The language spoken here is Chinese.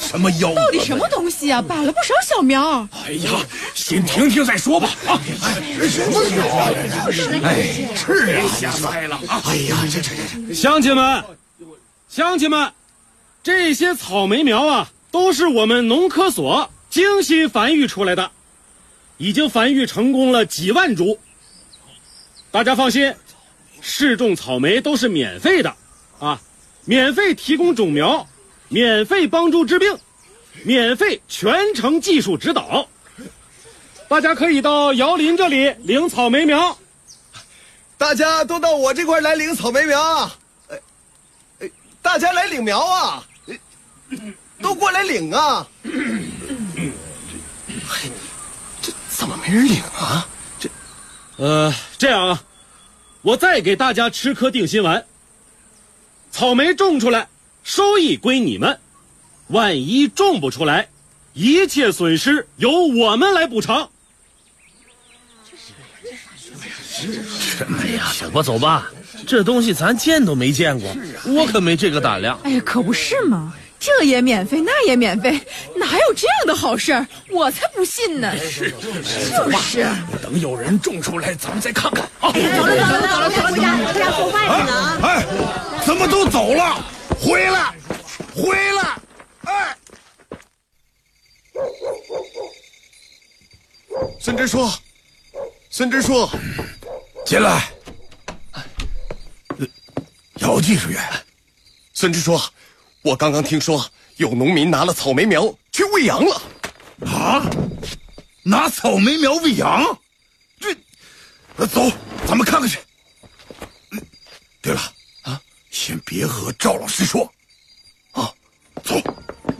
什么幺蛾子？ 到底什么东西啊？拔了不少小苗。 哎呀，先听听再说吧。啊，什么苗啊？哎，是啊，瞎栽了啊！哎呀，这， 乡亲们，这些草莓苗啊，都是我们农科所精心繁育出来的，已经繁育成功了几万株。大家放心，试种草莓都是免费的啊，免费提供种苗，免费帮助治病，免费全程技术指导。大家可以到姚林这里领草莓苗。 大家都到我这块来领草莓苗啊！大家来领苗啊！都过来领啊！这怎么没人领啊？ 这样啊，我再给大家吃颗定心丸。草莓种出来，收益归你们；万一种不出来，一切损失由我们来补偿。 哎呀，走吧，这东西咱见都没见过，我可没这个胆量。 哎呀，可不是嘛，这也免费，那也免费，哪有这样的好事儿？我才不信呢！就是等有人种出来，咱们再看看啊！ 走了，回家做饭去呢。 哎，怎么都走了？回来！哎， 孙支书， 进来。姚技术员， 孙支书，我刚刚听说有农民拿了草莓苗去喂羊了。 啊？拿草莓苗喂羊？走，咱们看看去。对了啊，先别和赵老师说。啊，走。